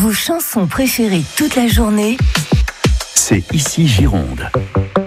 Vos chansons préférées toute la journée, c'est ici Gironde.